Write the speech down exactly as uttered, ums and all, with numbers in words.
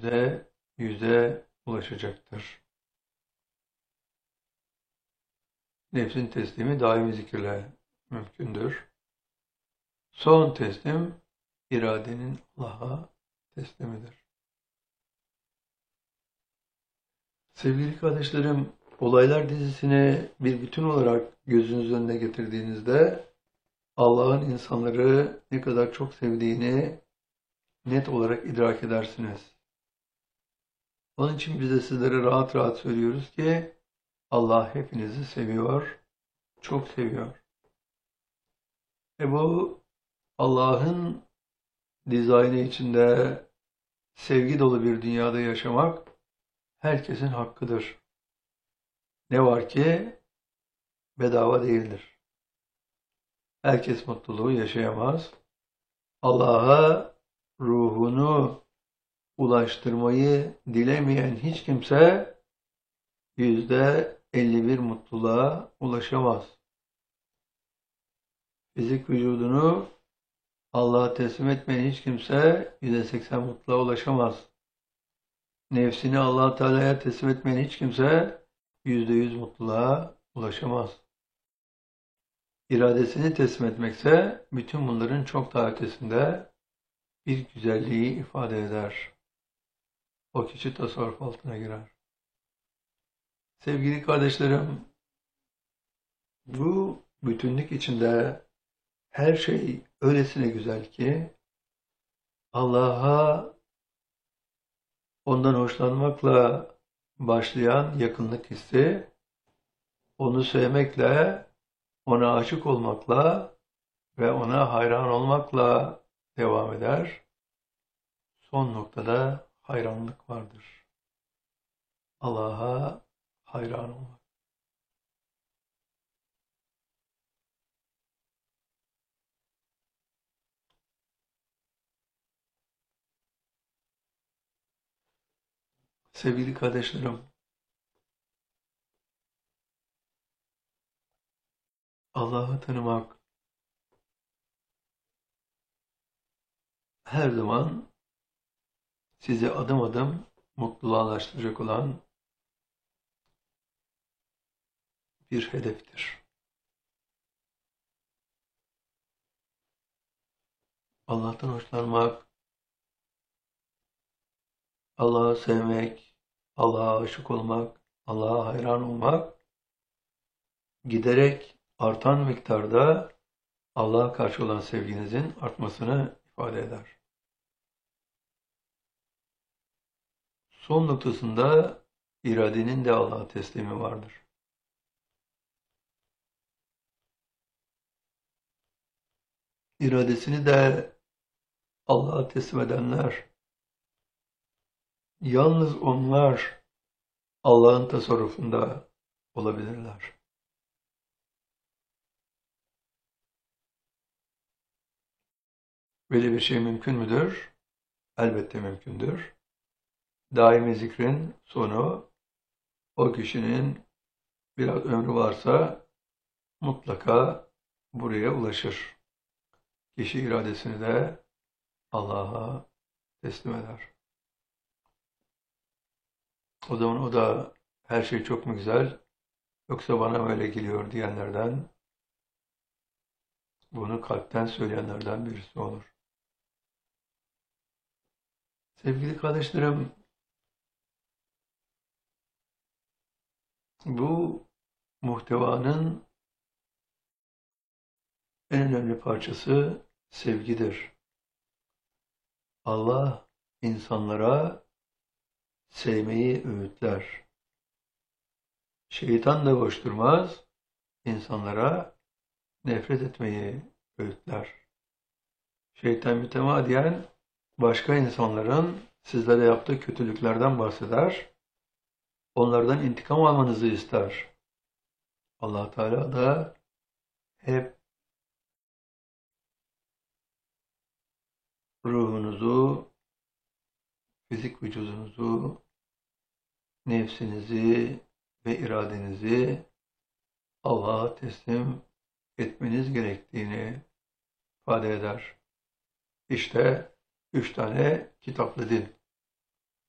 yüzde yüze ulaşacaktır. Nefsin teslimi daimi zikirle mümkündür. Son teslim iradenin Allah'a teslimidir. Sevgili kardeşlerim, olaylar dizisini bir bütün olarak gözünüz önüne getirdiğinizde Allah'ın insanları ne kadar çok sevdiğini net olarak idrak edersiniz. Onun için biz de sizlere rahat rahat söylüyoruz ki Allah hepinizi seviyor, çok seviyor. E bu Allah'ın dizaynı içinde sevgi dolu bir dünyada yaşamak herkesin hakkıdır. Ne var ki bedava değildir. Herkes mutluluğu yaşayamaz. Allah'a ruhunu ulaştırmayı dilemeyen hiç kimse yüzde elli bir mutluluğa ulaşamaz. Fizik vücudunu Allah'a teslim etmeyen hiç kimse yüzde seksen mutluluğa ulaşamaz. Nefsini Allah Teala'ya teslim etmeyen hiç kimse yüzde yüz mutluluğa ulaşamaz. İradesini teslim etmekse bütün bunların çok daha ötesinde bir güzelliği ifade eder. O kişi tasarruf altına girer. Sevgili kardeşlerim, bu bütünlük içinde her şey öylesine güzel ki Allah'a ondan hoşlanmakla başlayan yakınlık hissi, onu sevmekle, ona aşık olmakla ve ona hayran olmakla devam eder. Son noktada hayranlık vardır. Allah'a hayran olmak. Sevgili kardeşlerim, Allah'ı tanımak her zaman sizi adım adım mutluluğa ulaştıracak olan bir hedeftir. Allah'tan hoşlanmak, Allah'ı sevmek, Allah'a aşık olmak, Allah'a hayran olmak, giderek artan miktarda Allah'a karşı olan sevginizin artmasını ifade eder. Son noktasında iradenin de Allah'a teslimi vardır. İradesini de Allah'a teslim edenler, yalnız onlar Allah'ın tasarrufunda olabilirler. Böyle bir şey mümkün müdür? Elbette mümkündür. Daimi zikrin sonu, o kişinin biraz ömrü varsa mutlaka buraya ulaşır. Kişi iradesini de Allah'a teslim eder. O zaman o da her şey çok mu güzel, yoksa bana mı öyle geliyor diyenlerden, bunu kalpten söyleyenlerden birisi olur. Sevgili kardeşlerim, bu muhtevanın en önemli parçası sevgidir. Allah insanlara sevmeyi öğütler. Şeytan da boş durmaz, insanlara nefret etmeyi öğütler. Şeytan mütemadiyen başka insanların sizlere yaptığı kötülüklerden bahseder, onlardan intikam almanızı ister. Allah Teala da hep ruhunuzu, fizik vücudunuzu, nefsinizi ve iradenizi Allah'a teslim etmeniz gerektiğini ifade eder. İşte üç tane kitaplı din.